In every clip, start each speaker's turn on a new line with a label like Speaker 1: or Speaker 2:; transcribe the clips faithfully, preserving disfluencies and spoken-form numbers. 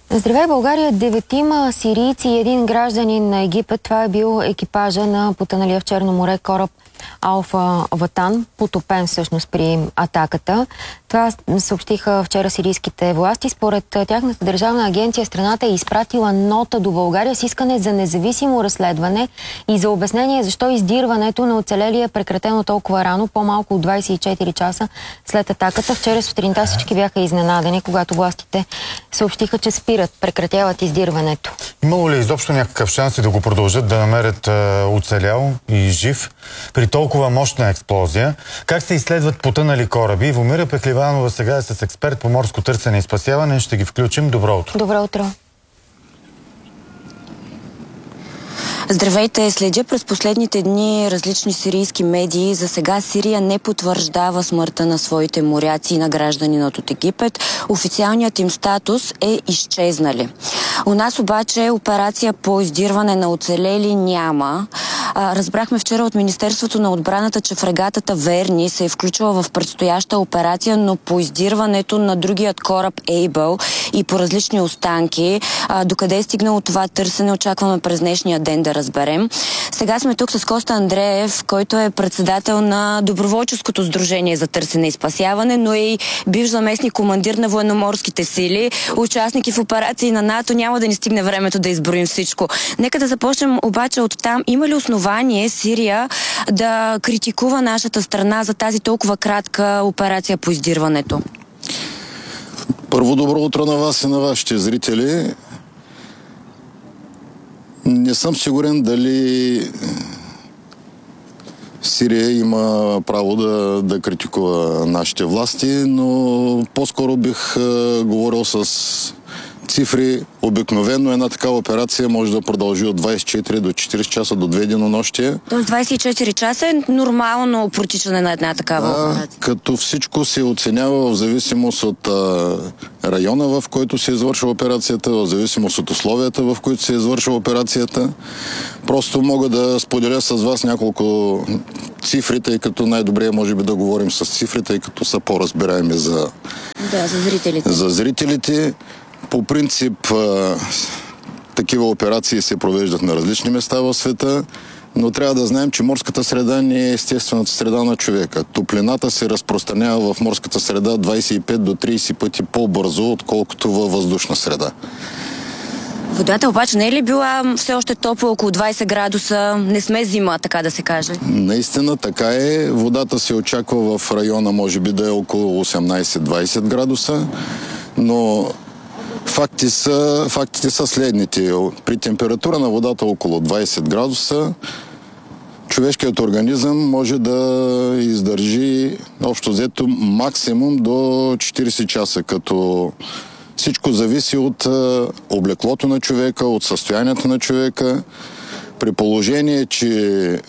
Speaker 1: Здравей, България! Деветима сирийци и един гражданин на Египет. Това е бил екипажа на потъналия в Черно море кораб Алфа Ватан, потопен всъщност при атаката. Това съобщиха вчера сирийските власти. Според тяхната държавна агенция страната е изпратила нота до България с искане за независимо разследване и за обяснение защо издирването на оцелелия е прекратено толкова рано, по-малко от двадесет и четири часа след атаката. Вчера сутринта всички бяха изненадани, когато властите съобщиха, че спират, прекратяват издирването.
Speaker 2: Имало ли изобщо някакъв шанс и да го продължат да намерят а, оцелял и жив при толкова мощна експлозия? Как се изследват потънали кораби? Вомира Пехливанова сега е с експерт по морско търсене и спасяване. Ще ги включим. Добро утро.
Speaker 1: Добро утро.
Speaker 3: Здравейте! Следя през последните дни различни сирийски медии. За сега Сирия не потвърждава смъртта на своите моряци и на гражданинът от Египет. Официалният им статус е изчезнали. У нас обаче операция по издирване на оцелели няма. А, разбрахме вчера от Министерството на отбраната, че фрегатата Верни се е включила в предстояща операция, но по издирването на другият кораб Ейбъл и по различни останки, а, докъде е стигнало това търсене, очакваме през днешния ден да разберем. Сега сме тук с Коста Андреев, който е председател на Доброволческото сдружение за търсене и спасяване, но е и бивш заместник командир на военноморските сили, участник и в операции на НАТО. Няма да ни стигне времето да изброим всичко. Нека да започнем обаче от там. Има ли основание Сирия да критикува нашата страна за тази толкова кратка операция по издирването?
Speaker 4: Първо, добро утро на вас и на вашите зрители. Не съм сигурен дали Сирия има право да, да критикува нашите власти, но по-скоро бих е, говорил с цифри. Обикновено една такава операция може да продължи от двадесет и четири до четиридесет часа до две денонощия.
Speaker 3: Тоест двадесет и четири часа е нормално протичане на една такава
Speaker 4: а,
Speaker 3: операция?
Speaker 4: Като всичко се оценява в зависимост от а, района, в който се извършва операцията, в зависимост от условията, в които се извършва операцията. Просто мога да споделя с вас няколко цифри, тъй като най-добре е може би да говорим с цифри, тъй като са по-разбираеми за,
Speaker 3: да, за зрителите.
Speaker 4: За зрителите. По принцип, а, такива операции се провеждат на различни места в света, но трябва да знаем, че морската среда не е естествената среда на човека. Топлината се разпространява в морската среда двадесет и пет до тридесет пъти по-бързо, отколкото във въздушна среда.
Speaker 3: Водата обаче не е ли била все още топла, около двадесет градуса? Не сме зима, така да се каже.
Speaker 4: Наистина така е. Водата се очаква в района, може би да е около осемнадесет-двадесет градуса, но Факти са, фактите са следните. При температура на водата около двадесет градуса човешкият организъм може да издържи общо взето максимум до четиридесет часа, като всичко зависи от облеклото на човека, от състоянието на човека. При положение, че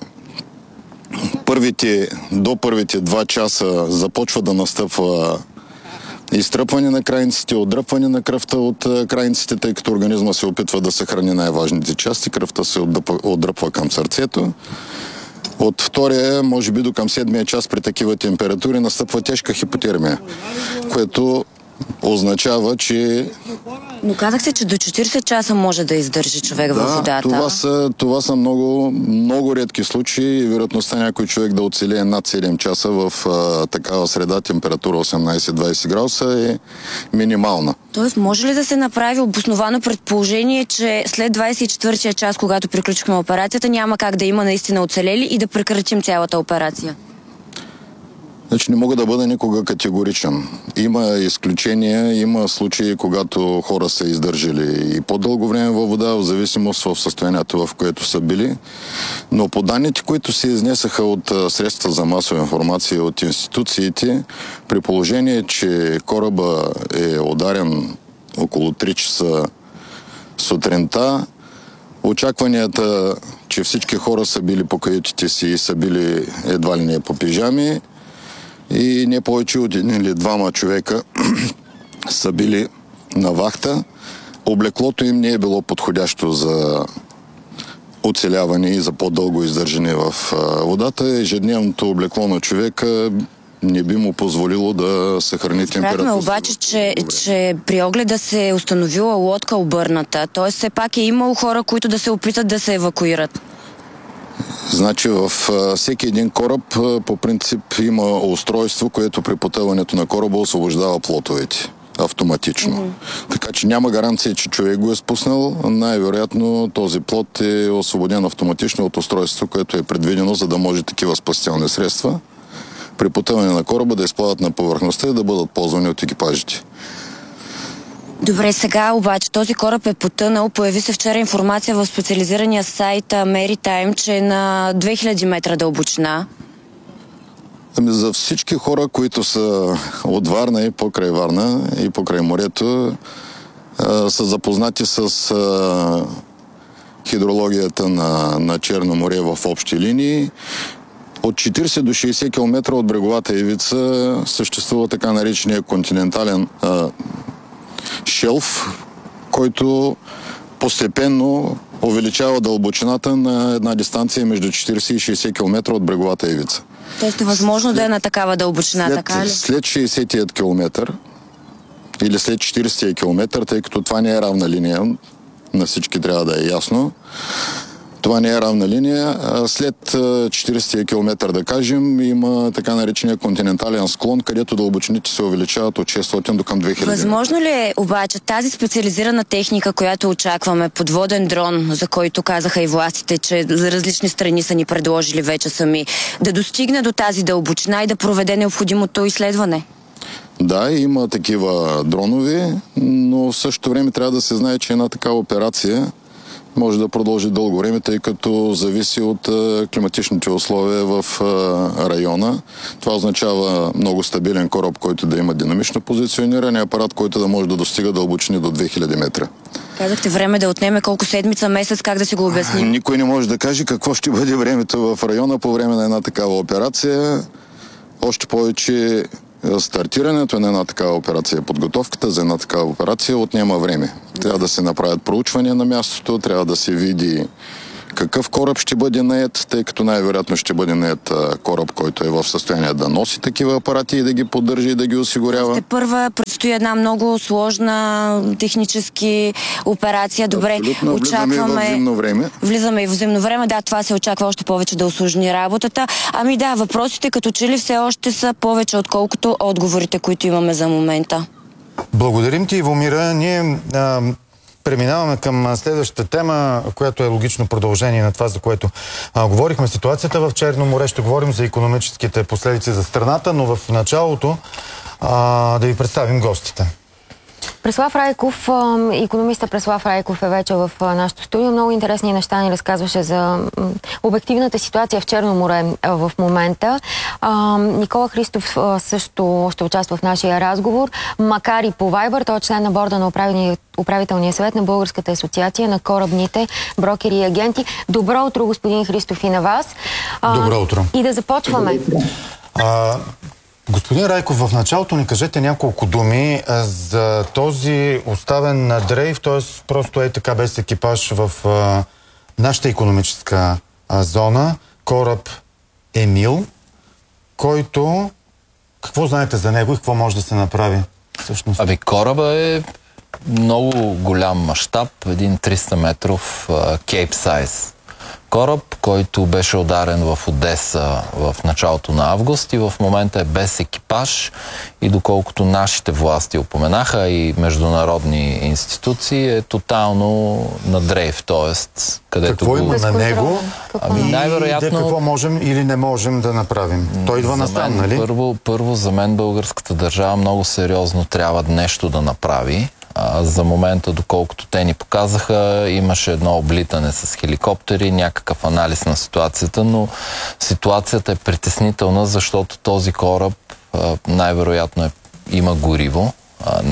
Speaker 4: първите, до първите два часа започва да настъпва изтръпване на крайниците, отдръпване на кръвта от крайниците, тъй като организма се опитва да съхрани най-важните части. Кръвта се отдръпва, отдръпва към сърцето. От втория, може би до към седмия час при такива температури настъпва тежка хипотермия, което означава, че...
Speaker 3: Но казах се, че до четиридесет часа може да издържи човек
Speaker 4: да,
Speaker 3: във водата.
Speaker 4: Това са, това са много, много редки случаи и вероятността някой човек да оцелее над седем часа в а, такава среда, температура осемнадесет-двадесет градуса е минимална.
Speaker 3: Тоест, може ли да се направи обосновано предположение, че след двадесет и четвъртия час, когато приключихме операцията, няма как да има наистина оцелели и да прекратим цялата операция?
Speaker 4: Значи не мога да бъда никога категоричен. Има изключения, има случаи, когато хора са издържали и по-дълго време във вода, в зависимост в състоянието, в което са били. Но по данните, които се изнесаха от средства за масова информация от институциите, при положение, че кораба е ударен около три часа сутринта, очакванията, че всички хора са били по каютите си и са били едва ли не по пижами, и не повече от един или двама човека са били на вахта. Облеклото им не е било подходящо за оцеляване и за по-дълго издържане в водата. Ежедневното облекло на човека не би му позволило да съхрани температура.
Speaker 3: Разбрахме обаче, че, че при огледа се е установила лодка обърната. Т.е. все пак е имало хора, които да се опитат да се евакуират.
Speaker 4: Значи в всеки един кораб по принцип има устройство, което при потъването на кораба освобождава плотовете автоматично. Mm-hmm. Така че няма гаранция, че човек го е спуснал. Най-вероятно този плот е освободен автоматично от устройството, което е предвидено, за да може такива спасителни средства при потъване на кораба да изплават на повърхността и да бъдат ползвани от екипажите.
Speaker 3: Добре, сега обаче този кораб е потънал. Появи се вчера информация в специализирания сайт Maritime, че е на две хиляди метра дълбочина.
Speaker 4: Ами за всички хора, които са от Варна и покрай Варна и покрай морето, а, са запознати с а, хидрологията на, на Черно море в общи линии. От четирийсет до шейсет километра от бреговата ивица съществува така наречения континентален а, шелф, който постепенно увеличава дълбочината на една дистанция между четирийсет и шейсет километра от бреговата ивица.
Speaker 3: Тоест е възможно след, да е на такава дълбочина,
Speaker 4: след,
Speaker 3: така ли?
Speaker 4: След шейсетият километър или след четирийсетия километър, тъй като това не е равна линия, на всички трябва да е ясно, това не е равна линия. След четирийсетия километър, да кажем, има така наречения континентален склон, където дълбочините се увеличават от шестстотин до към две хиляди.
Speaker 3: Възможно ли е обаче тази специализирана техника, която очакваме, подводен дрон, за който казаха и властите, че за различни страни са ни предложили вече сами, да достигне до тази дълбочина и да проведе необходимото изследване?
Speaker 4: Да, има такива дронови, но в същото време трябва да се знае, че една такава операция може да продължи дълго време, тъй като зависи от а, климатичните условия в а, района. Това означава много стабилен кораб, който да има динамично позициониране, апарат, който да може да достига дълбочини до две хиляди метра.
Speaker 3: Казахте време да отнеме колко седмица, месец, как да си го обясним?
Speaker 4: Никой не може да каже какво ще бъде времето в района по време на една такава операция. Още повече стартирането на една такава операция, подготовката за една такава операция отнема време. Трябва да се направят проучвания на мястото, трябва да се види какъв кораб ще бъде нает, тъй като най-вероятно ще бъде нает кораб, който е в състояние да носи такива апарати и да ги поддържа и да ги осигурява.
Speaker 3: Те първа предстои една много сложна технически операция. Добре,
Speaker 4: абсолютно,
Speaker 3: очакваме...
Speaker 4: Влизаме в зимно време.
Speaker 3: Влизаме и в зимно време, да, това се очаква още повече да усложни работата. Ами да, въпросите като че ли все още са повече, отколкото отговорите, които имаме за момента.
Speaker 2: Благодарим ти, Ивомира. Ние а, преминаваме към следващата тема, която е логично продължение на това, за което а, говорихме. Ситуацията в Черно море. Ще говорим за икономическите последици за страната, но в началото а, да ви представим гостите.
Speaker 1: Преслав Райков, икономиста Преслав Райков е вече в нашото студио. Много интересни неща ни разказваше за обективната ситуация в Черно море в момента. Никола Христов също ще участва в нашия разговор, макар и по Вайбър. Той е член на борда на управителния съвет на Българската асоциация на корабните брокери и агенти. Добро утро, господин Христов, и на вас.
Speaker 2: Добро утро.
Speaker 1: И да започваме.
Speaker 2: А... Господин Райков, в началото ни кажете няколко думи за този оставен на дрейф, т.е. просто е така без екипаж в а, нашата икономическа а, зона, кораб Емил, който... Какво знаете за него и какво може да се направи всъщност?
Speaker 5: Ами кораба е много голям мащаб, един триста метров Кейп Сайз. Кораб, който беше ударен в Одеса в началото на август и в момента е без екипаж и доколкото нашите власти упоменаха и международни институции, е тотално на дрейф, т.е. където...
Speaker 2: Какво има на него?
Speaker 5: Ами най-вероятно...
Speaker 2: Какво можем или не можем да направим? Той идва насам, нали?
Speaker 5: Първо, първо за мен българската държава много сериозно трябва нещо да направи. А, за момента, доколкото те ни показаха, имаше едно облитане с хеликоптери, някакъв анализ на ситуацията, но ситуацията е притеснителна, защото този кораб а, най-вероятно е, има гориво, а, нефтопродукти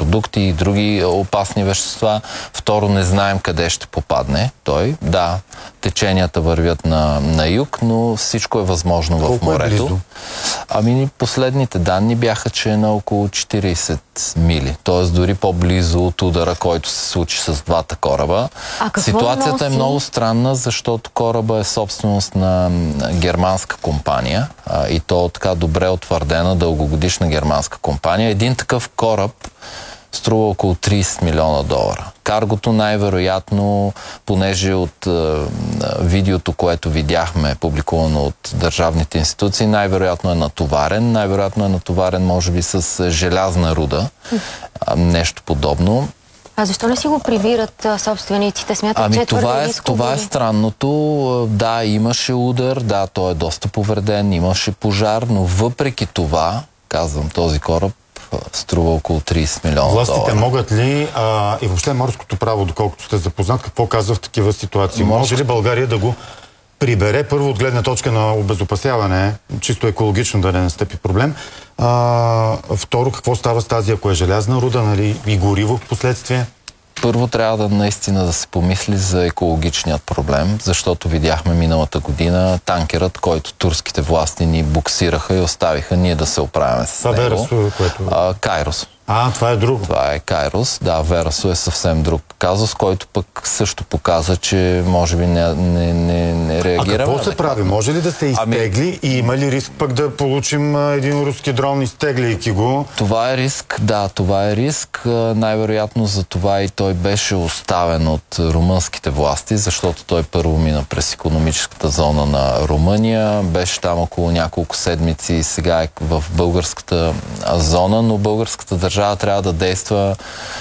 Speaker 5: продукти и други опасни вещества. Второ, не знаем къде ще попадне той. Да, теченията вървят на, на юг, но всичко е възможно в
Speaker 2: Колко
Speaker 5: морето.
Speaker 2: Е близо?
Speaker 5: Ами последните данни бяха, че е на около четирийсет мили. Т.е. дори по-близо от удара, който се случи с двата кораба. Ситуацията
Speaker 1: носи?
Speaker 5: е много странна, защото кораба е собственост на германска компания а, и то така добре утвърдена, дългогодишна германска компания. Един такъв кораб струва около трийсет милиона долара. Каргото най-вероятно, понеже от е, видеото, което видяхме, публикувано от държавните институции, най-вероятно е натоварен. Най-вероятно е натоварен, може би, с желязна руда. А, нещо подобно.
Speaker 1: А защо не си го прибират а, собствениците? Смятат,
Speaker 5: ами
Speaker 1: че е
Speaker 5: това,
Speaker 1: твърде
Speaker 5: е,
Speaker 1: рисково.
Speaker 5: това е странното. Да, имаше удар, да, той е доста повреден, имаше пожар, но въпреки това, казвам, този кораб струва около трийсет милиона
Speaker 2: Властите
Speaker 5: долара.
Speaker 2: могат ли а, и въобще морското право, доколкото сте запознат, какво казва в такива ситуации?
Speaker 5: Морско...
Speaker 2: Може ли България да го прибере? Първо от гледна точка на обезопасяване, чисто екологично да не настъпи проблем. А, второ, какво става с тази, ако е желязна руда, нали, и гориво в последствие?
Speaker 5: Първо трябва да наистина да се помисли за екологичният проблем, защото видяхме миналата година танкерът, който турските власти ни буксираха и оставиха ние да се оправяме с него.
Speaker 2: Верасу, което...
Speaker 5: А, Кайрос.
Speaker 2: А, това е друго.
Speaker 5: Това е Кайрос. Да, Верасу е съвсем друг казус, който пък също показа, че може би не, не, не, не реагираме.
Speaker 2: А какво се прави? Може ли да се изтегли ами... и има ли риск пък да получим един руски дрон, изтегляйки го?
Speaker 5: Това е риск, да, това е риск. Най-вероятно за това и той беше оставен от румънските власти, защото той първо мина през икономическата зона на Румъния, беше там около няколко седмици и сега е в българската зона, но българската държава трябва да действа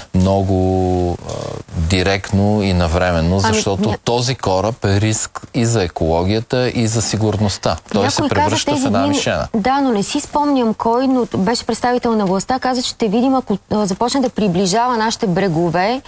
Speaker 5: много а, директно и навременно, защото ами, този кораб е риск и за екологията, и за сигурността. Той се превръща в една
Speaker 1: дни...
Speaker 5: мишена.
Speaker 1: Да, но не си спомням кой, но беше представител на властта, каза, че ще видим, ако започне да приближава нашите брегове,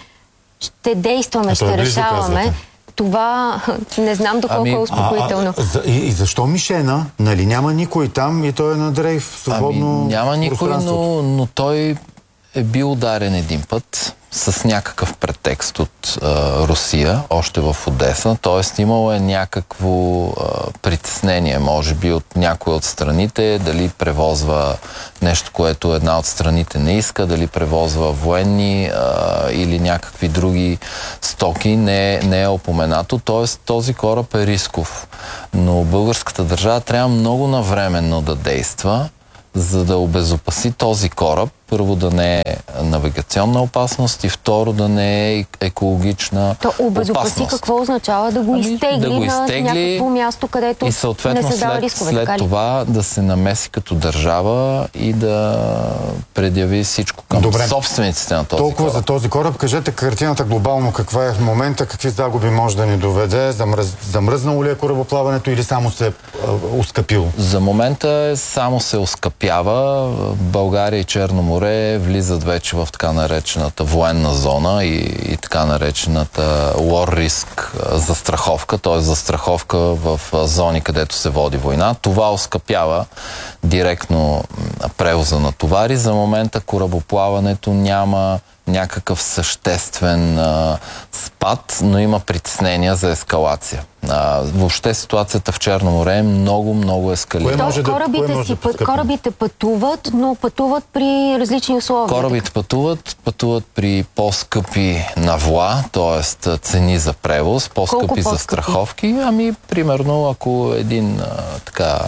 Speaker 1: ще действаме, ще
Speaker 2: близо,
Speaker 1: решаваме.
Speaker 2: Казвате.
Speaker 1: Това не знам доколко ами, е успокоително.
Speaker 2: А, а, и, и защо мишена? Нали няма никой там и той е на дрейф, свободно
Speaker 5: ами, няма никой, но, но той е бил ударен един път с някакъв претекст от а, Русия, още в Одеса. Т.е. имало е някакво а, притеснение, може би, от някой от страните, дали превозва нещо, което една от страните не иска, дали превозва военни а, или някакви други стоки, не, не е опоменато. Т.е. този кораб е рисков. Но българската държава трябва много навременно да действа, за да обезопаси този кораб. Първо да не е навигационна опасност и второ да не е екологична
Speaker 1: То обезопаси
Speaker 5: опасност.
Speaker 1: Какво означава? Да го
Speaker 5: ами,
Speaker 1: изтегли,
Speaker 5: да го
Speaker 1: изтегли на някакво място, където
Speaker 5: и съответно
Speaker 1: не се дава
Speaker 5: след,
Speaker 1: рискове.
Speaker 5: след това да се намеси като държава и да предяви всичко към
Speaker 2: Добре.
Speaker 5: собствениците на този
Speaker 2: Толкова
Speaker 5: кораб.
Speaker 2: за този кораб. Кажете картината глобално каква е в момента, какви загуби може да ни доведе, замръз... замръзнало ли е корабоплаването или само се е ускъпило?
Speaker 5: За момента е, само се ускъпява. България и Черно море влизат вече в така наречената военна зона и, и така наречената war risk застраховка, т.е. застраховка в зони, където се води война. Това ускъпява директно превоза на товари. За момента корабоплаването няма някакъв съществен а, спад, но има притеснения за ескалация. А, въобще ситуацията в Черно море е много, много ескалирана.
Speaker 2: Може да,
Speaker 1: корабите,
Speaker 2: може
Speaker 1: си,
Speaker 2: да подкъпим?
Speaker 1: корабите пътуват, но пътуват при различни условия.
Speaker 5: Корабите пътуват, пътуват при по-скъпи навла, т.е. цени за превоз, по-скъпи
Speaker 1: Колко
Speaker 5: за
Speaker 1: по-скъпи?
Speaker 5: страховки. Ами, примерно, ако един а, така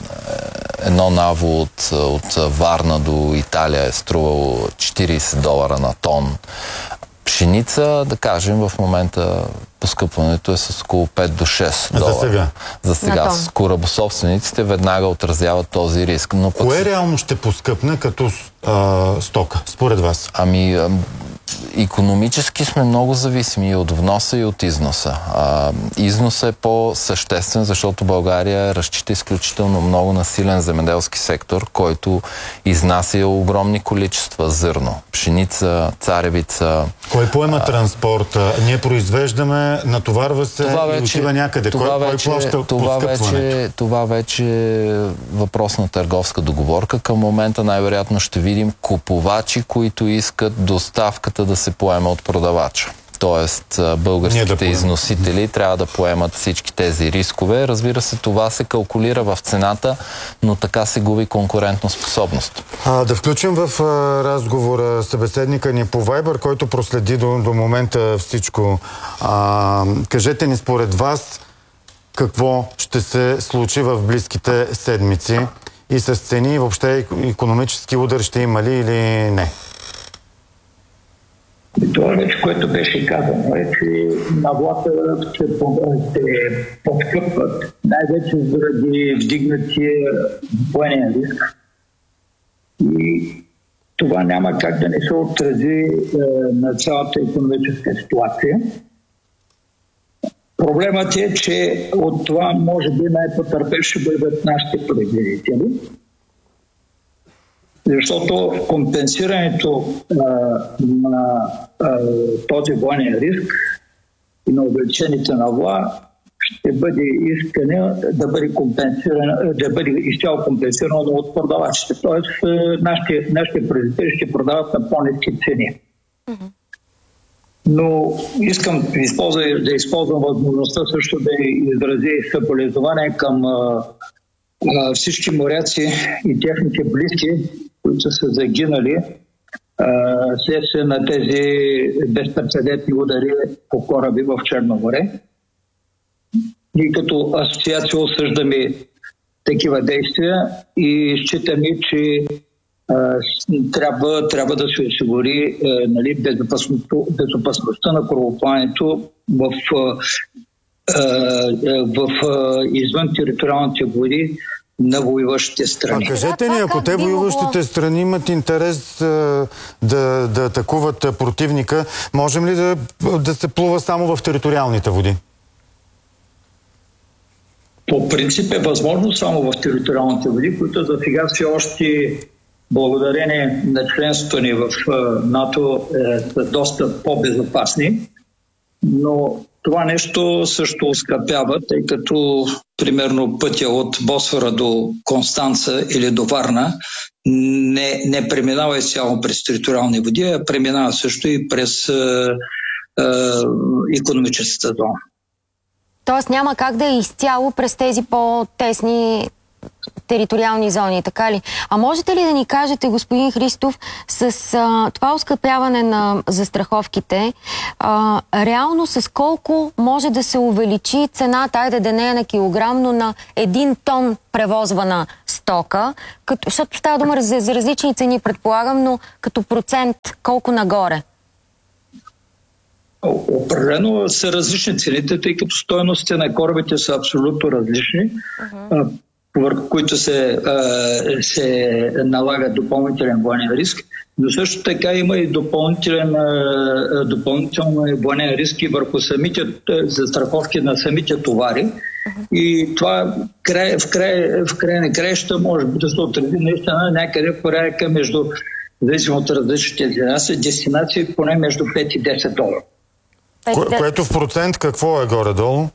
Speaker 5: едно наво от, от Варна до Италия е струвало четирийсет долара на тон пшеница, да кажем, в момента поскъпването е с около пет до шест долара.
Speaker 2: За сега?
Speaker 5: За сега. С корабособствениците веднага отразяват този риск. Но пък...
Speaker 2: Кое реално ще поскъпне като а, стока, според вас?
Speaker 5: Ами, икономически сме много зависими и от вноса и от износа. А, износът е по-съществен, защото България разчита изключително много на силен земеделски сектор, който изнася огромни количества зърно. Пшеница, царевица.
Speaker 2: Кой поема а, транспорта? Ние произвеждаме, натоварва се вече, и отива някъде.
Speaker 5: Това
Speaker 2: кой,
Speaker 5: вече,
Speaker 2: кой плаща
Speaker 5: това вече, това вече е въпрос на търговска договорка. Към момента най-вероятно ще видим купувачи, които искат доставката да се поема от продавача. Тоест, българските да износители трябва да поемат всички тези рискове. Разбира се, това се калкулира в цената, но така се губи конкурентна способност.
Speaker 2: А, да включим в а, разговора събеседника ни по Viber, който проследи до, до момента всичко. А, кажете ни според вас какво ще се случи в близките седмици и с цени, въобще икономически удар ще има ли или не?
Speaker 6: Това вече, което беше казано, е, че навлата се подкъпват най-вече заради вдигнатия военен риск. И това няма как да не се отрази е, на цялата икономическа ситуация. Проблемът е, че от това може би най-потърпевши ще бъдат нашите производители. Защото компенсирането а, на а, този военен риск и на увеличените навла ще бъде искане да бъде компенсирано, да бъде изцяло компенсирано от продавачите. Тоест, нашите, нашите производители ще продават на по-ниски цени. Mm-hmm. Но искам да използвам, да използвам възможността също да изрази съболезнование към а, а, всички моряци и техните близки, които са загинали следствие на тези безпрецедентни удари по кораби в Черно море. Ние като асоциация осъждаме такива действия и считаме, че а, трябва, трябва да се осигури а, нали, безопасността на корабоплаването в, а, в а, извън териториалните води на воюващите страни.
Speaker 2: А кажете ни, ако те воюващите страни имат интерес а, да, да атакуват противника, можем ли да, да се плува само в териториалните води?
Speaker 6: По принцип е възможно само в териториалните води, които за сега все още благодарение на членството ни в НАТО е, са доста по-безопасни, но това нещо също оскъпява, тъй като примерно пътя от Босфора до Констанца или до Варна не, не преминава изцяло през териториални води, а преминава също и през е, е, икономическата зона.
Speaker 1: Тоест няма как да е изцяло през тези по-тесни териториални зони, така ли? А можете ли да ни кажете, господин Христов, с а, това оскъпяване на застраховките, а, реално с колко може да се увеличи цената, айде да не е на килограм, но на един тон превозвана стока, като, защото става дума за, за различни цени, предполагам, но като процент колко нагоре?
Speaker 6: Определено са различни цените, тъй като стойностите на корабите са абсолютно различни, uh-huh. върху които се, се налага допълнителен военен риск, но също така има и допълнителен, допълнителен военен риск и върху самите застраховки на самите товари. Uh-huh. И това край, в, край, в край на краища може да се отрази наистина някъде в порядъка между, зависимо от различните дестинации, поне между пет и десет долара.
Speaker 2: Кое, което в процент какво е горе-долу?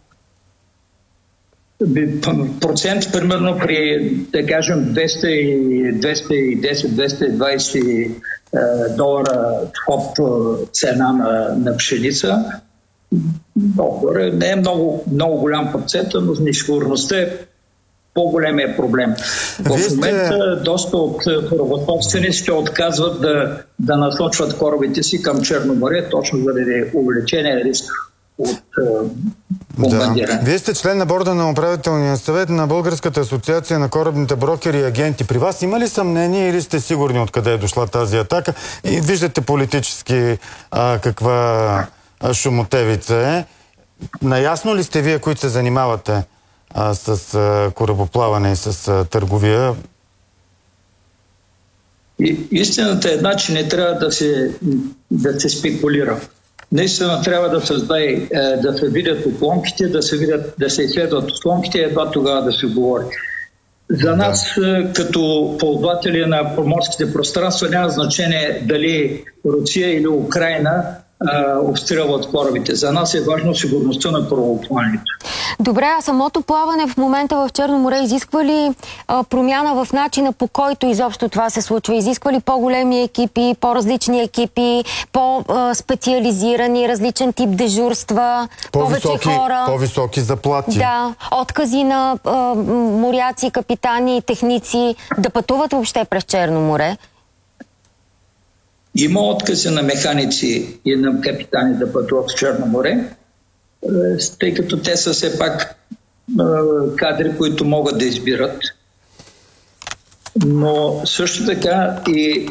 Speaker 6: Процент, примерно при, да кажем, двеста и десет, двеста и двайсет долара топ цена на, на пшеница, долар не е много, много голям процент, но несигурността е по-големия проблем. В
Speaker 2: сте...
Speaker 6: момента доста от корабособствениците отказват да, да насочват корабите си към Черно море, точно заради увеличение риск от бомбардиране.
Speaker 2: Да. Вие сте член на борда на управителния съвет на Българската асоциация на корабните брокери и агенти. При вас има ли съмнение или сте сигурни откъде е дошла тази атака? И виждате политически а, каква шумотевица е. Наясно ли сте вие, които се занимавате а, с а, корабоплаване и с а, търговия?
Speaker 6: И, истината е една, че не трябва да се, да се спекулира. Наистина трябва да създай, да се видят отломките, да се, видят, да се изследват отломките и едва тогава да се говори. За нас, като ползватели на поморските пространства, няма значение дали Русия или Украйна обстрелват корабите. За нас е важно сигурността на корабоплаването.
Speaker 1: Добре, а самото плаване в момента в Черно море изисква ли а, промяна в начина, по който изобщо това се случва? Изисква ли по-големи екипи, по-различни екипи, по-специализирани, различен тип дежурства, повече хора?
Speaker 2: По-високи заплати.
Speaker 1: Да, откази на а, моряци, капитани, техници да пътуват въобще през Черно море?
Speaker 6: Има откази на механици и на капитани да пътуват в Черно море, тъй като те са все пак кадри, които могат да избират. Но също така и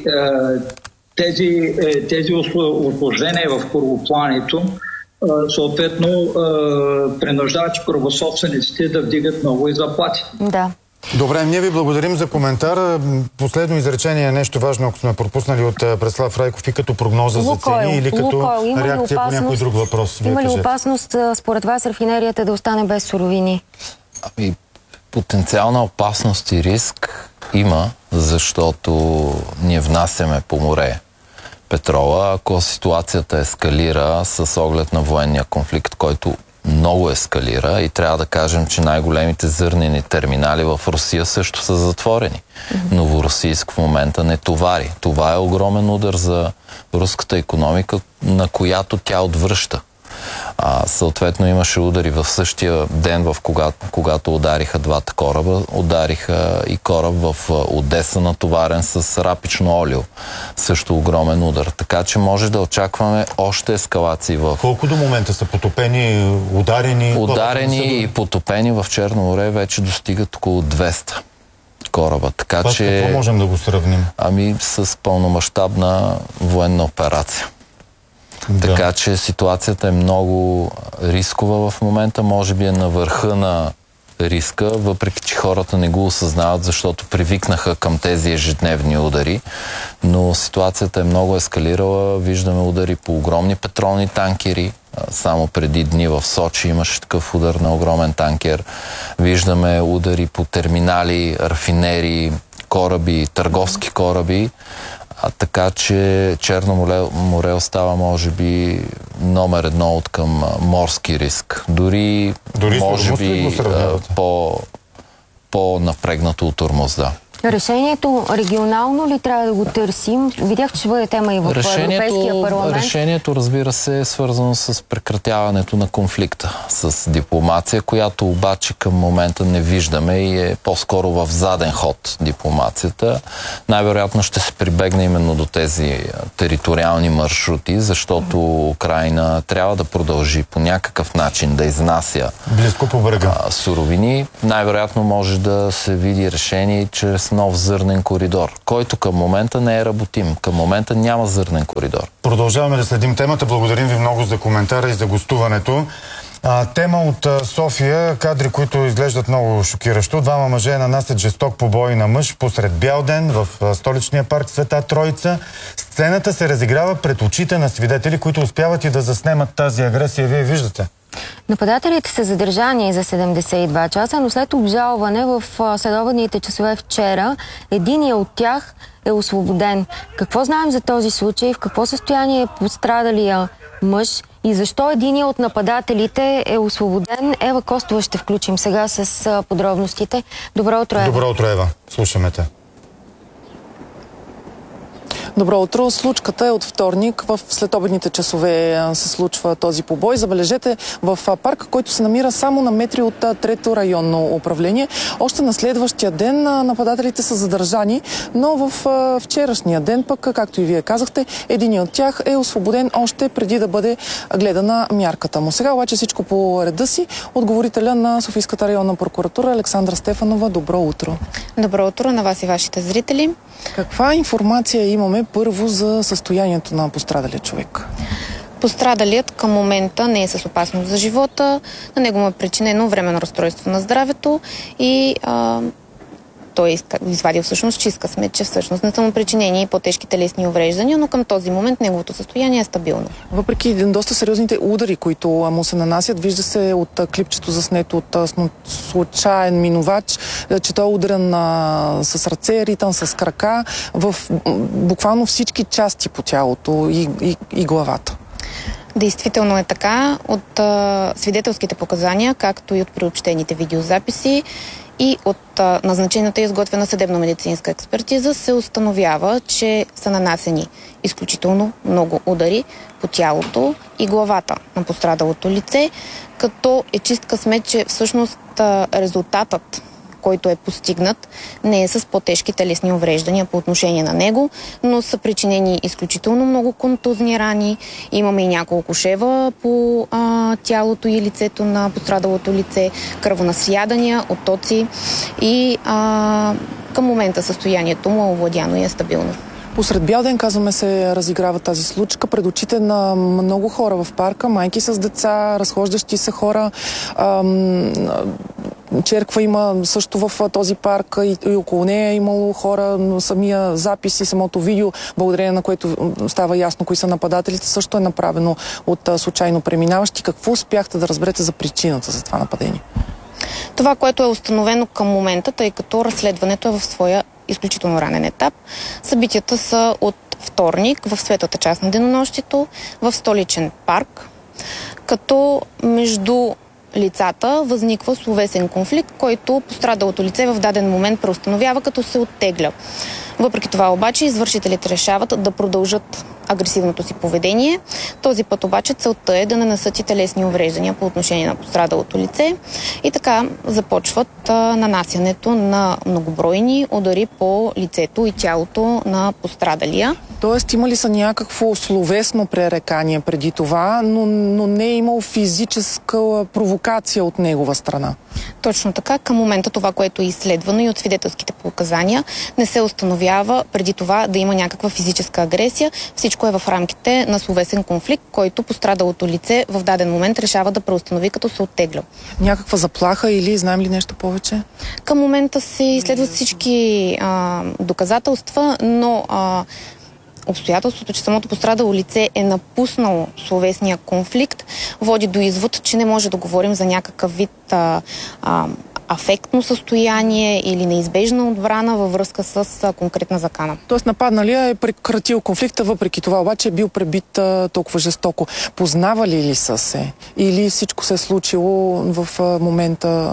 Speaker 6: тези, тези усложнения в корабоплаването съответно принуждават корабособствениците да вдигат много и заплати.
Speaker 1: Да.
Speaker 2: Добре, ние ви благодарим за коментар. Последно изречение, нещо важно, ако сме пропуснали от Преслав Райков, и като прогноза за цени или като
Speaker 1: Лукойл,
Speaker 2: реакция по някой друг въпрос.
Speaker 1: Има ли опасност според вас рафинерията да остане без суровини?
Speaker 5: Ами, потенциална опасност и риск има, защото ние внасяме по море петрола. Ако ситуацията ескалира с оглед на военния конфликт, който много ескалира, и трябва да кажем, че най-големите зърнени терминали в Русия също са затворени. Mm-hmm. Новоросийск в момента не товари. Това е огромен удар за руската икономика, на която тя отвръща. А, съответно имаше удари в същия ден, в когато, когато удариха двата кораба. Удариха и кораб в Одеса, натоварен с рапично олио. Също огромен удар. Така че може да очакваме още ескалации в...
Speaker 2: Колко до момента са потопени, ударени?
Speaker 5: Ударени и потопени в Черно море вече достигат около двеста кораба. Така
Speaker 2: Това
Speaker 5: че...
Speaker 2: какво можем да го сравним?
Speaker 5: Ами с пълномащабна военна операция.
Speaker 2: Да.
Speaker 5: Така че ситуацията е много рискова в момента, може би е на върха на риска, въпреки че хората не го осъзнават, защото привикнаха към тези ежедневни удари, но ситуацията е много ескалирала. Виждаме удари по огромни петролни танкери. Само преди дни в Сочи имаше такъв удар на огромен танкер. Виждаме удари по терминали, рафинери, кораби, търговски кораби. А така че Черно море, море остава, може би, номер едно от към морски риск. Дори, Дори може би, по, по-напрегнато от Тормоз, да.
Speaker 1: Решението регионално ли трябва да го търсим? Видях, че ще бъде тема и в Европейския парламент.
Speaker 5: Решението, разбира се, е свързано с прекратяването на конфликта, с дипломация, която обаче към момента не виждаме и е по-скоро в заден ход дипломацията. Най-вероятно ще се прибегне именно до тези териториални маршрути, защото Украйна трябва да продължи по някакъв начин да изнася
Speaker 2: близко по брега
Speaker 5: суровини. Най-вероятно може да се види решение чрез нов зърнен коридор, който към момента не е работим. Към момента няма зърнен коридор.
Speaker 2: Продължаваме да следим темата. Благодарим ви много за коментара и за гостуването. А, тема от а, София, кадри, които изглеждат много шокиращо. Двама мъже нанасят жесток побой на мъж посред бял ден в а, столичния парк Света Троица. Сцената се разиграва пред очите на свидетели, които успяват и да заснемат тази агресия. Вие виждате.
Speaker 1: Нападателите са задържани за седемдесет и два часа, но след обжалване в следобедните часове вчера, единият от тях е освободен. Какво знаем за този случай? В какво състояние е пострадалия мъж? И защо единият от нападателите е освободен? Ева Костова ще включим сега с подробностите. Добро утро, Ева.
Speaker 2: Добро утро, Ева. Слушаме те.
Speaker 7: Добро утро. Случката е от вторник. В следобедните часове се случва този побой. Забележете, в парка, който се намира само на метри от трето районно управление. Още на следващия ден нападателите са задържани, но в вчерашния ден пък, както и вие казахте, един от тях е освободен още преди да бъде гледана мярката му. Сега обаче всичко по реда си. Отговорителя на Софийската районна прокуратура Александра Стефанова. Добро утро.
Speaker 8: Добро утро на вас и вашите зрители.
Speaker 7: Каква информация имаме първо за състоянието на пострадалия човек?
Speaker 8: Пострадалият към момента не е с опасност за живота. На него му е причинено временно разстройство на здравето и а, той е извадил всъщност чистка сметка, че всъщност не са му причинени по-тежки телесни увреждания, но към този момент неговото състояние е стабилно.
Speaker 7: Въпреки доста сериозните удари, които му се нанасят, вижда се от клипчето заснето от случайен минувач, че той е ударен а, с ръце, ритан с крака в буквално всички части по тялото и, и, и главата.
Speaker 8: Действително е така. От а, свидетелските показания, както и от приобщените видеозаписи и от а, назначената и изготвена съдебно-медицинска експертиза се установява, че са нанасени изключително много удари по тялото и главата на пострадалото лице, като е чист късмет, че всъщност а, резултатът, който е постигнат, не е с по-тежки телесни увреждания по отношение на него, но са причинени изключително много контузни рани. Имаме и няколко шева по а, тялото и лицето на пострадалото лице, кръвонасядания, оттоци и а, към момента състоянието му е овладяно и е стабилно.
Speaker 7: Посред бял ден, казваме, се разиграва тази случка пред очите на много хора в парка, майки с деца, разхождащи се хора. Ам, черква има също в този парк и, и около нея е имало хора, но самия запис и самото видео, благодарение на което става ясно кои са нападателите, също е направено от а, случайно преминаващи. Какво успяхте да разберете за причината за това нападение?
Speaker 8: Това, което е установено към момента, тъй като разследването е в своя изключително ранен етап. Събитията са от вторник в светлата част на денонощието в столичен парк, като между лицата възниква словесен конфликт, който пострадалото лице в даден момент преустановява, като се оттегля. Въпреки това обаче извършителите решават да продължат агресивното си поведение. Този път обаче целта е да не нанесат и телесни увреждания по отношение на пострадалото лице и така започват а, нанасянето на многобройни удари по лицето и тялото на пострадалия.
Speaker 7: Тоест имали са някакво словесно пререкание преди това, но, но не е имал физическа провокация от негова страна.
Speaker 8: Точно така. Към момента това, което е изследвано и от свидетелските показания, не се установява преди това да има някаква физическа агресия. Всичко е в рамките на словесен конфликт, който пострадалото лице в даден момент решава да преустанови, като се оттегля.
Speaker 7: Някаква заплаха или знаем ли нещо повече?
Speaker 8: Към момента се изследват всички а, доказателства, но а, обстоятелството, че самото пострадало лице е напуснало словесния конфликт, води до извод, че не може да говорим за някакъв вид а, а, афектно състояние или неизбежна отбрана във връзка с а, конкретна закана.
Speaker 7: Тоест нападналия е прекратил конфликта, въпреки това обаче е бил пребит а, толкова жестоко. Познавали ли са се? Или всичко се е случило в а, момента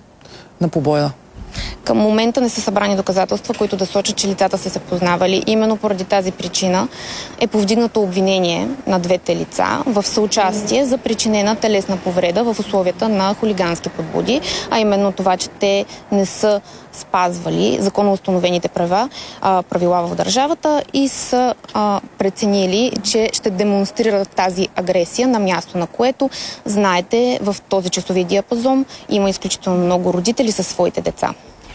Speaker 7: на побоя?
Speaker 8: Към момента не са събрани доказателства, които да сочат, че лицата са се познавали. Именно поради тази причина е повдигнато обвинение на двете лица в съучастие за причинена телесна повреда в условията на хулигански подбуди, а именно това, че те не са спазвали законоустановените права, а, правила в държавата и са а, преценили, че ще демонстрират тази агресия на място, на което, знаете, в този часови диапазон има изключително много родители със своите деца.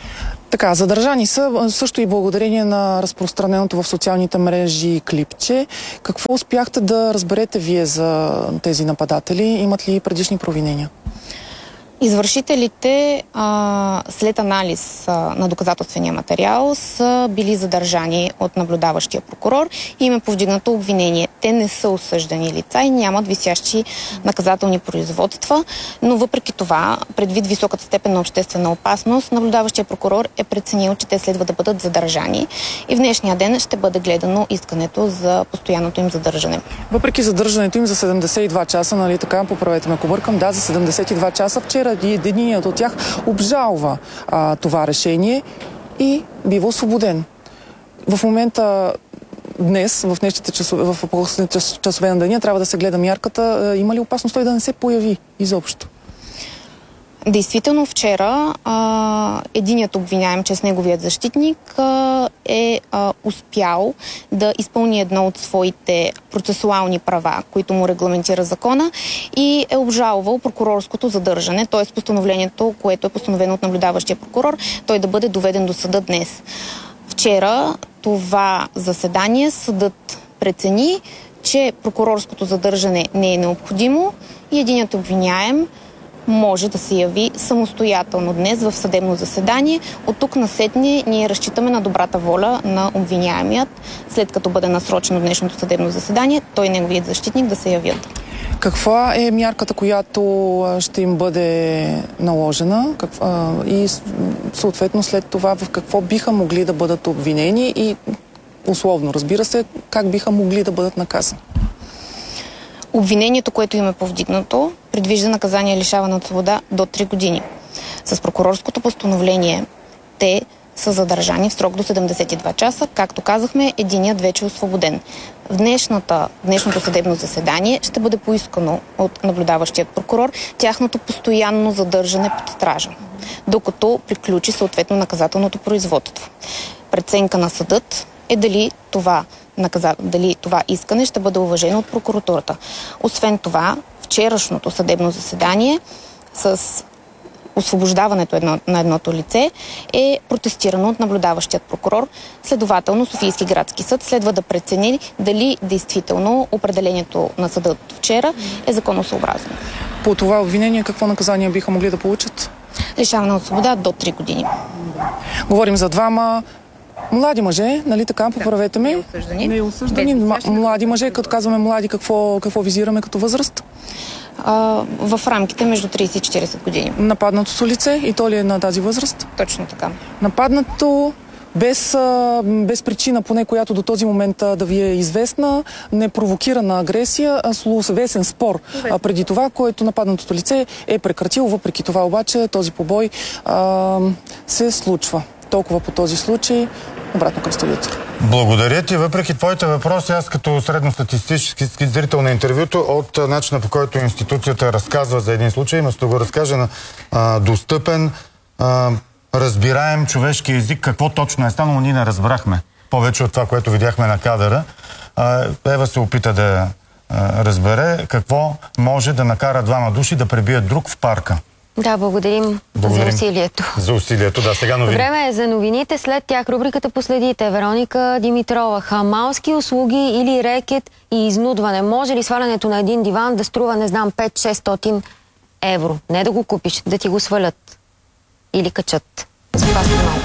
Speaker 7: Така, задържани са също и благодарение на разпространеното в социалните мрежи клипче. Какво успяхте да разберете вие за тези нападатели? Имат ли предишни провинения?
Speaker 8: Извършителите а, след анализ а, на доказателствения материал са били задържани от наблюдаващия прокурор и им е повдигнато обвинение. Те не са осъждани лица и нямат висящи наказателни производства, но въпреки това, предвид високата степен на обществена опасност, наблюдаващия прокурор е преценил, че те следва да бъдат задържани и в днешния ден ще бъде гледано искането за постоянното им задържане.
Speaker 7: Въпреки задържането им за седемдесет и два часа, нали така, поправете ме, ако бъркам, да, за седемдесет и два часа вчера и единият от тях обжалва а, това решение и бива освободен. В момента днес, в днешните часове, в последните часове на деня, трябва да се гледа мярката. Има ли опасност той да не се появи изобщо?
Speaker 8: Действително вчера а, единият обвиняем, че с неговият защитник а, е а, успял да изпълни едно от своите процесуални права, които му регламентира закона и е обжалвал прокурорското задържане, т.е. постановлението, което е постановено от наблюдаващия прокурор, той да бъде доведен до съда днес. Вчера това заседание съдът прецени, че прокурорското задържане не е необходимо и единият обвиняем може да се яви самостоятелно днес в съдебно заседание. От тук насетне ние разчитаме на добрата воля на обвиняемият, след като бъде насрочено днешното съдебно заседание, той и неговият защитник да се явят.
Speaker 7: Каква е мярката, която ще им бъде наложена каква, и съответно след това в какво биха могли да бъдат обвинени и условно, разбира се, как биха могли да бъдат наказани?
Speaker 8: Обвинението, което им е повдигнато, предвижда наказание лишаване от свобода до три години. С прокурорското постановление те са задържани в срок до седемдесет и два часа. Както казахме, единият вече е освободен. В днешната, днешното съдебно заседание ще бъде поискано от наблюдаващия прокурор тяхното постоянно задържане под стража, докато приключи съответно наказателното производство. Преценка на съдът е дали това, наказа... дали това искане ще бъде уважено от прокуратурата. Освен това, вчерашното съдебно заседание с освобождаването едно, на едното лице е протестирано от наблюдаващият прокурор. Следователно, Софийски градски съд следва да прецени дали действително определението на съда от вчера е законосъобразно.
Speaker 7: По това обвинение какво наказание биха могли да получат?
Speaker 8: Лишаване от свобода до три години.
Speaker 7: Говорим за двама млади мъже, нали така? Поправете ме.
Speaker 8: Неосъждани.
Speaker 7: Неосъждани. Млади мъже, като казваме млади, какво, какво визираме като възраст?
Speaker 8: А, в рамките между трийсет и четирийсет години.
Speaker 7: Нападнатото лице и то ли е на тази възраст?
Speaker 8: Точно така.
Speaker 7: Нападнато без, без причина, поне която до този момент да ви е известна, не провокирана агресия, а словесен спор а, преди това, който нападнатото лице е прекратил. Въпреки това обаче този побой а, се случва. Толкова по този случай. Обратно към студиото.
Speaker 2: Благодаря ти. Въпреки твоите въпроси, аз като средностатистически зрител на интервюто от начина, по който институцията разказва за един случай, има да го разкаже на а, достъпен, а, разбираем човешки език, какво точно е станало, ние не разбрахме. Повече от това, което видяхме на кадъра. А, Ева се опита да а, разбере какво може да накара двама души да пребият друг в парка.
Speaker 1: Да, благодарим, благодарим за усилието.
Speaker 2: За усилието, да. Сега новини.
Speaker 1: Време е за новините. След тях рубриката последите. Вероника Димитрова. Хамалски услуги или рекет и изнудване. Може ли свалянето на един диван да струва, не знам, пет-шестстотин евро? Не да го купиш, да ти го свалят. Или качат. За това сте малко.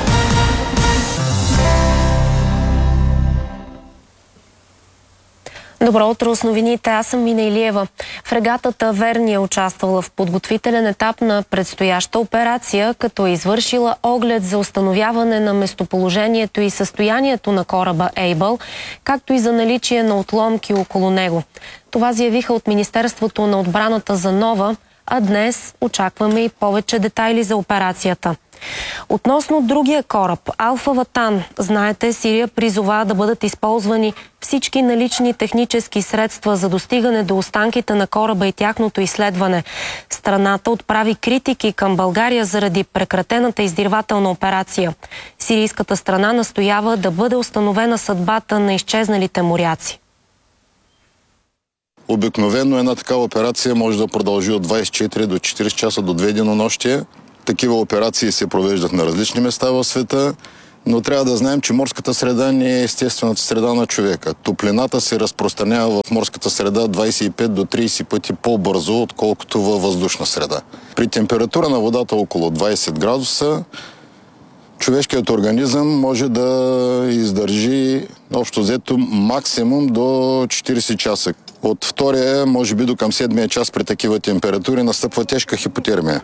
Speaker 9: Добро утро с новините. Аз съм Мина Илиева. Фрегатата Верни е участвала в подготвителен етап на предстояща операция, като е извършила оглед за установяване на местоположението и състоянието на кораба Ейбъл, както и за наличие на отломки около него. Това заявиха от Министерството на отбраната за Нова, а днес очакваме и повече детайли за операцията. Относно другия кораб, Алфа Ватан, знаете, Сирия призова да бъдат използвани всички налични технически средства за достигане до останките на кораба и тяхното изследване. Страната отправи критики към България заради прекратената издирвателна операция. Сирийската страна настоява да бъде установена съдбата на изчезналите моряци.
Speaker 4: Обикновено една такава операция може да продължи от двайсет и четири до четирийсет часа до две денонощия. Такива операции се провеждат на различни места в света, но трябва да знаем, че морската среда не е естествената среда на човека. Топлината се разпространява в морската среда двайсет и пет до трийсет пъти по-бързо, отколкото във въздушна среда. При температура на водата около двайсет градуса, човешкият организъм може да издържи общо взето максимум до четирийсет часа. От втория, може би до към седмия час при такива температури настъпва тежка хипотермия.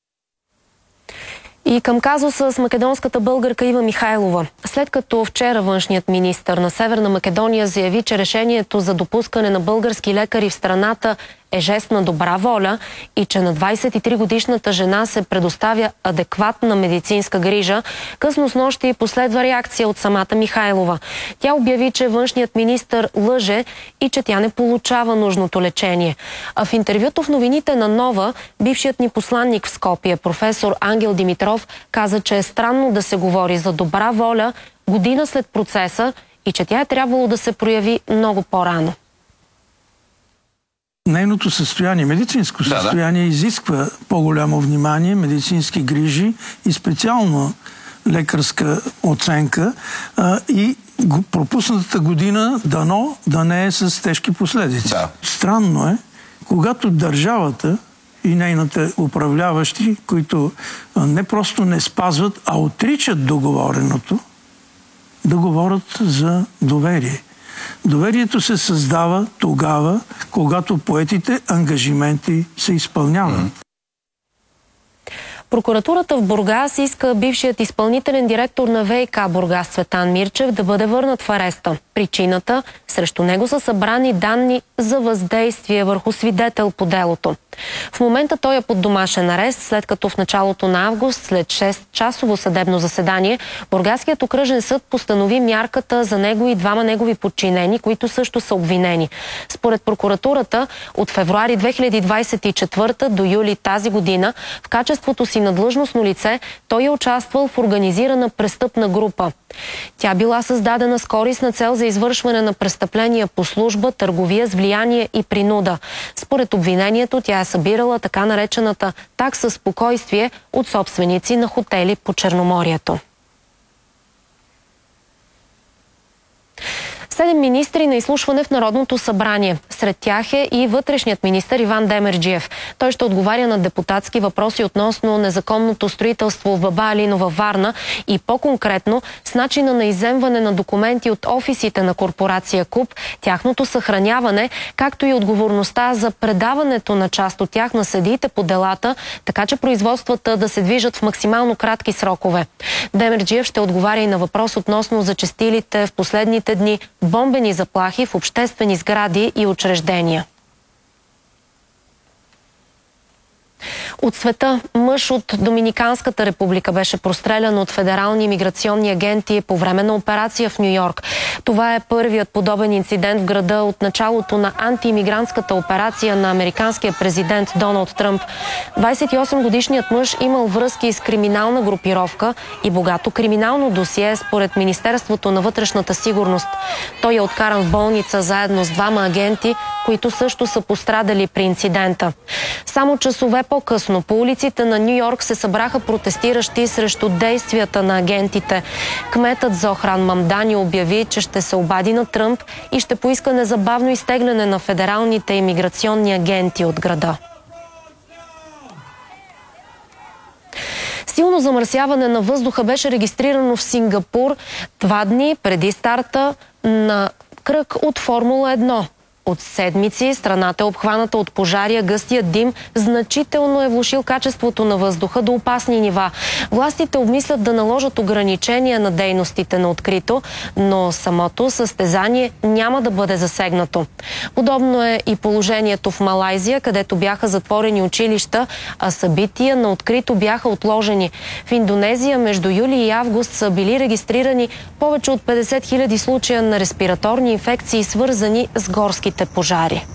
Speaker 9: И към казуса с македонската българка Ива Михайлова. След като вчера външният министър на Северна Македония заяви, че решението за допускане на български лекари в страната е жест на добра воля и че на двайсет и три годишната жена се предоставя адекватна медицинска грижа, късно снощи последва реакция от самата Михайлова. Тя обяви, че външният министър лъже и че тя не получава нужното лечение. А в интервюто в новините на Нова, бившият ни посланник в Скопие, професор Ангел Димитров, каза, че е странно да се говори за добра воля година след процеса и че тя е трябвало да се прояви много по-рано.
Speaker 10: Нейното състояние, медицинско състояние, да, да. изисква по-голямо внимание, медицински грижи и специално лекарска оценка а, и пропуснатата година дано да не е с тежки последици. Да. Странно е, когато държавата и нейните управляващи, които не просто не спазват, а отричат договореното, да говорят за доверие. Доверието се създава тогава, когато поетите ангажименти се изпълняват.
Speaker 9: Прокуратурата в Бургас иска бившият изпълнителен директор на ВиК Бургас Цветан Мирчев да бъде върнат в ареста. Причината – срещу него са събрани данни за въздействие върху свидетел по делото. В момента той е под домашен арест, след като в началото на август, след шест-часово съдебно заседание, Бургаският окръжен съд постанови мярката за него и двама негови подчинени, които също са обвинени. Според прокуратурата, от февруари две хиляди двадесет и четвърта до юли тази година, в качеството си на длъжностно лице, той е участвал в организирана престъпна група. Тя била създадена с корисна цел за извършване на престъпления по служба, търговия с влияние и принуда. Според обвинението, тя е събирала така наречената такса спокойствие от собственици на хотели по Черноморието. Седем министри на изслушване в Народното събрание. Сред тях е и вътрешният министър Иван Демерджиев. Той ще отговаря на депутатски въпроси относно незаконното строителство в Баба Алино във Варна и по-конкретно с начина на изземване на документи от офисите на корпорация КУП, тяхното съхраняване, както и отговорността за предаването на част от тях на съдиите по делата, така че производствата да се движат в максимално кратки срокове. Демерджиев ще отговаря и на въпрос относно зачестилите в последните дни бомбени заплахи в обществени сгради и учреждения. От света мъж от Доминиканската република беше прострелян от федерални миграционни агенти по време на операция в Ню-Йорк. Това е първият подобен инцидент в града от началото на антиимигрантската операция на американския президент Доналд Тръмп. двадесет и осем годишният мъж имал връзки с криминална групировка и богато криминално досие според Министерството на вътрешната сигурност. Той е откаран в болница заедно с двама агенти, които също са пострадали при инцидента. Само часове по-късно по улиците на Ню-Йорк се събраха протестиращи срещу действията на агентите. Кметът Зохран Мамдани обяви, че ще се обади на Тръмп и ще поиска незабавно изтегляне на федералните имиграционни агенти от града. Силно замърсяване на въздуха беше регистрирано в Сингапур два дни преди старта на кръг от Формула едно. От седмици страната е обхваната от пожари, а гъстия дим значително е влошил качеството на въздуха до опасни нива. Властите обмислят да наложат ограничения на дейностите на открито, но самото състезание няма да бъде засегнато. Подобно е и положението в Малайзия, където бяха затворени училища, а събития на открито бяха отложени. В Индонезия между юли и август са били регистрирани повече от петдесет хиляди случая на респираторни инфекции, свързани с горски пожари.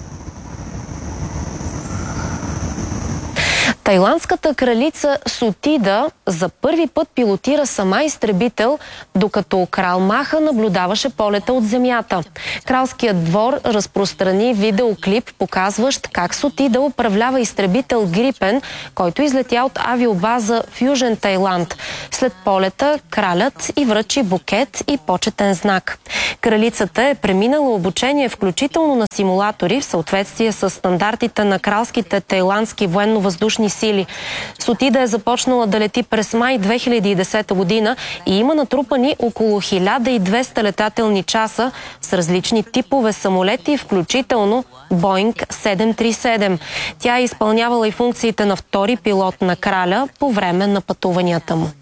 Speaker 9: Тайландската кралица Сотида за първи път пилотира сама изтребител, докато крал Маха наблюдаваше полета от земята. Кралският двор разпространи видеоклип, показващ как Сотида управлява изтребител Грипен, който излетя от авиобаза в Южен Тайланд. След полета кралят и връчи букет и почетен знак. Кралицата е преминала обучение, включително на симулатори, в съответствие с стандартите на кралските тайландски военно-въздушни сили. Сотида е започнала да лети през май две хиляди и десета година и има натрупани около хиляда и двеста летателни часа с различни типове самолети, включително Боинг седем три седем. Тя е изпълнявала и функциите на втори пилот на краля по време на пътуванията му.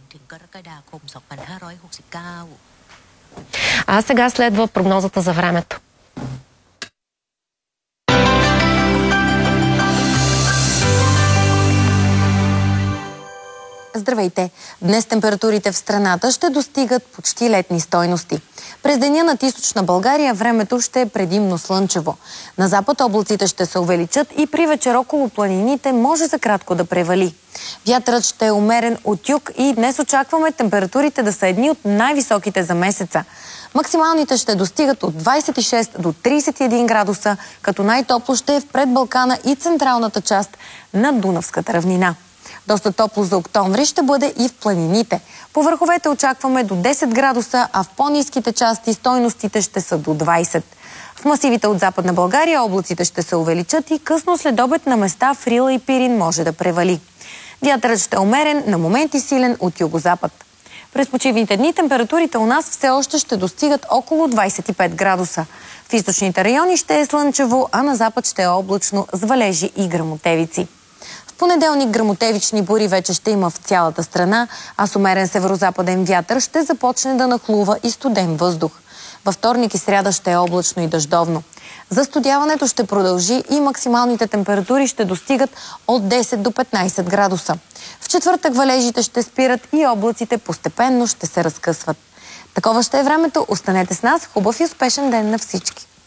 Speaker 9: А сега следва прогнозата за времето.
Speaker 1: Здравейте! Днес температурите в страната ще достигат почти летни стойности. През деня над източна България времето ще е предимно слънчево. На запад облаците ще се увеличат и при вечер около планините може за кратко да превали. Вятърът ще е умерен от юг и днес очакваме температурите да са едни от най-високите за месеца. Максималните ще достигат от двадесет и шест до тридесет и един градуса, като най-топло ще е в предбалкана и централната част на Дунавската равнина. Доста топло за октомври ще бъде и в планините. По върховете очакваме до десет градуса, а в по-ниските части стойностите ще са до двадесет.
Speaker 11: В масивите от Западна България облаците ще се увеличат и късно след обед на места в Рила и Пирин може да превали. Вятърът ще е умерен, на моменти силен от югозапад. През почивните дни температурите у нас все още ще достигат около двадесет и пет градуса. В източните райони ще е слънчево, а на запад ще е облачно с валежи и гръмотевици. В понеделник гръмотевични бури вече ще има в цялата страна, а с умерен северозападен вятър ще започне да нахлува и студен въздух. Във вторник и сряда ще е облачно и дъждовно. Застудяването ще продължи и максималните температури ще достигат от десет до петнадесет градуса. В четвъртък валежите ще спират и облаците постепенно ще се разкъсват. Такова ще е времето. Останете с нас. Хубав и успешен ден на всички!